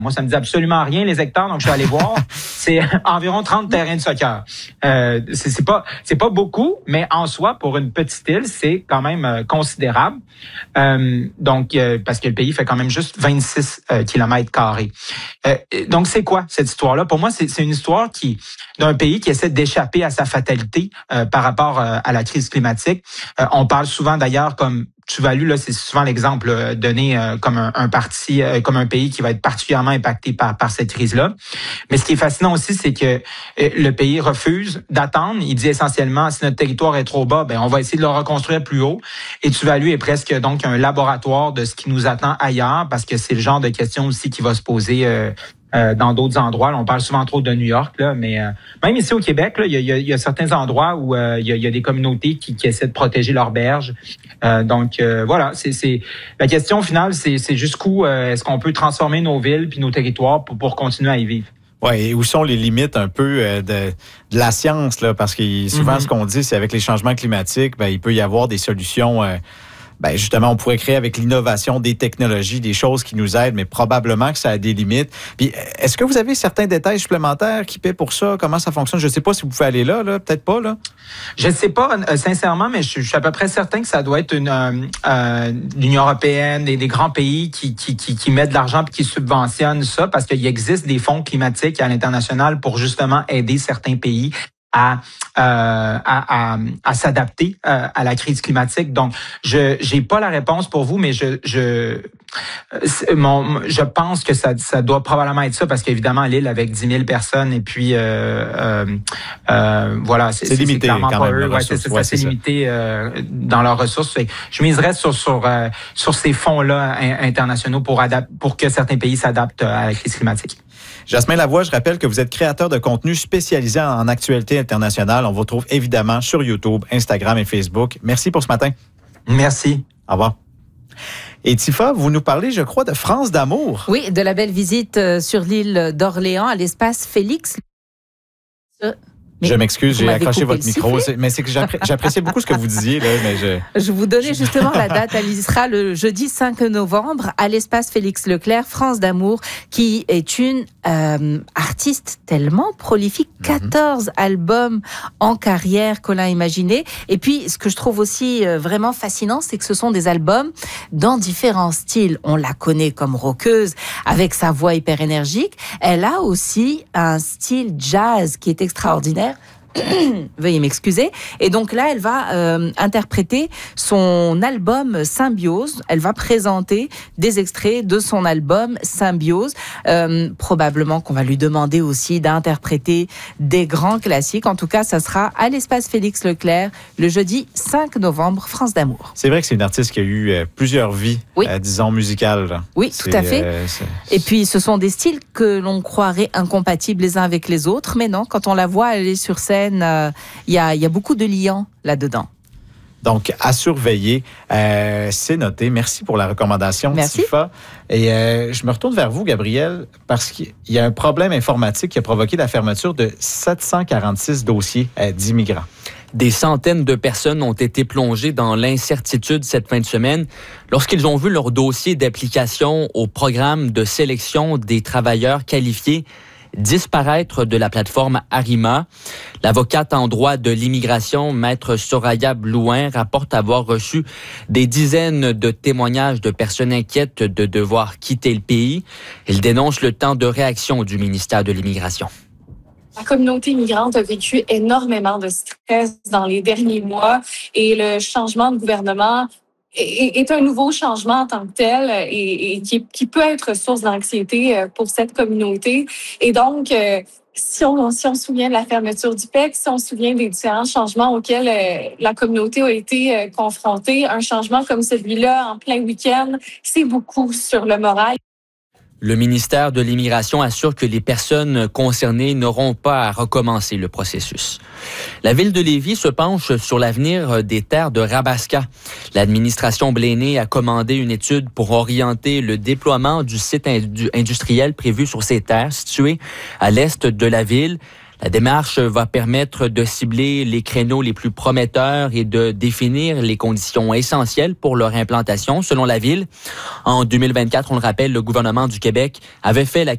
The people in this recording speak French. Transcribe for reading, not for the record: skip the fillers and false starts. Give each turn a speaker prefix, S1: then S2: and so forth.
S1: Moi, ça me dit absolument rien, les hectares, donc je suis allé voir. C'est environ 30 terrains de soccer. C'est pas beaucoup, mais en soi, pour une petite île, c'est quand même considérable. Donc, parce que le pays fait quand même juste 26 kilomètres carrés. Donc, c'est quoi cette histoire-là? Pour moi, c'est une histoire d'un pays qui essaie d'échapper à sa fatalité par rapport à la crise climatique. On parle souvent d'ailleurs comme tu vas lu là, c'est souvent l'exemple donné comme un parti, comme un pays qui va être particulièrement impacté par cette crise-là. Mais ce qui est fascinant aussi, c'est que le pays refuse d'attendre. Il dit essentiellement, si notre territoire est trop bas, ben on va essayer de le reconstruire plus haut. Et Tuvalu est presque donc un laboratoire de ce qui nous attend ailleurs, parce que c'est le genre de question aussi qui va se poser dans d'autres endroits. Là, on parle souvent trop de New York, là, mais même ici au Québec, là, il y a certains endroits où il y a des communautés qui essaient de protéger leurs berges. Donc voilà, c'est la question finale, c'est jusqu'où est-ce qu'on peut transformer nos villes puis nos territoires pour continuer à y vivre.
S2: Ouais, et où sont les limites un peu de la science là, parce que souvent ce qu'on dit, c'est avec les changements climatiques, ben il peut y avoir des solutions. Ben justement, on pourrait créer avec l'innovation des technologies, des choses qui nous aident, mais probablement que ça a des limites. Puis, est-ce que vous avez certains détails supplémentaires qui paient pour ça? Comment ça fonctionne? Je ne sais pas si vous pouvez aller là, peut-être pas, là.
S1: Je ne sais pas, sincèrement, mais je suis à peu près certain que ça doit être l'Union européenne, des grands pays qui mettent de l'argent et qui subventionnent ça, parce qu'il existe des fonds climatiques à l'international pour justement aider certains pays à s'adapter à la crise climatique. Donc, j'ai pas la réponse pour vous, mais je pense que ça doit probablement être ça, parce qu'évidemment, l'île avec 10 000 personnes, et puis voilà, c'est
S2: limité
S1: clairement
S2: quand
S1: pas
S2: même.
S1: eux. C'est limité dans leurs ressources. Je miserais sur ces fonds-là internationaux pour que certains pays s'adaptent à la crise climatique.
S2: Jasmin Lavoie, je rappelle que vous êtes créateur de contenu spécialisé en actualité internationale. On vous retrouve évidemment sur YouTube, Instagram et Facebook. Merci pour ce matin.
S1: Merci.
S2: Au revoir. Et Tifa, vous nous parlez, je crois, de France d'amour.
S3: Oui, de la belle visite sur l'île d'Orléans à l'espace Félix.
S2: Je m'excuse, j'ai accroché votre micro. Mais c'est que j'appréciais beaucoup ce que vous disiez. Là, mais
S3: je vous donnais justement la date. Elle y sera le jeudi 5 novembre à l'espace Félix Leclerc, France d'amour, qui est une artiste tellement prolifique. 14 albums en carrière qu'on a imaginé. Et puis, ce que je trouve aussi vraiment fascinant, c'est que ce sont des albums dans différents styles. On la connaît comme rockeuse, avec sa voix hyper énergique. Elle a aussi un style jazz qui est extraordinaire. Veuillez m'excuser. Et donc là, elle va interpréter son album Symbiose. Elle va présenter des extraits de son album Symbiose. Probablement qu'on va lui demander aussi d'interpréter des grands classiques. En tout cas, ça sera à l'espace Félix Leclerc le jeudi 5 novembre, France d'amour.
S2: C'est vrai que c'est une artiste qui a eu plusieurs vies, disons, musicales. Là.
S3: Oui, tout à fait. Et puis, ce sont des styles que l'on croirait incompatibles les uns avec les autres. Mais non, quand on la voit, elle est sur scène. Il y a beaucoup de liens là-dedans.
S2: Donc, à surveiller, c'est noté. Merci pour la recommandation, Tifa. Et je me retourne vers vous, Gabriel, parce qu'il y a un problème informatique qui a provoqué la fermeture de 746 dossiers d'immigrants.
S4: Des centaines de personnes ont été plongées dans l'incertitude cette fin de semaine lorsqu'ils ont vu leur dossier d'application au programme de sélection des travailleurs qualifiés disparaître de la plateforme Arima. L'avocate en droit de l'immigration, Maître Soraya Blouin, rapporte avoir reçu des dizaines de témoignages de personnes inquiètes de devoir quitter le pays. Elle dénonce le temps de réaction du ministère de l'Immigration.
S5: La communauté immigrante a vécu énormément de stress dans les derniers mois et le changement de gouvernement est un nouveau changement en tant que tel et qui peut être source d'anxiété pour cette communauté. Et donc, si on se souvient de la fermeture du PEC, si on se souvient des différents changements auxquels la communauté a été confrontée, un changement comme celui-là en plein week-end, c'est beaucoup sur le moral.
S4: Le ministère de l'Immigration assure que les personnes concernées n'auront pas à recommencer le processus. La ville de Lévis se penche sur l'avenir des terres de Rabaska. L'administration Bléné a commandé une étude pour orienter le déploiement du site industriel prévu sur ces terres situées à l'est de la ville. La démarche va permettre de cibler les créneaux les plus prometteurs et de définir les conditions essentielles pour leur implantation, selon la ville. En 2024, on le rappelle, le gouvernement du Québec avait fait la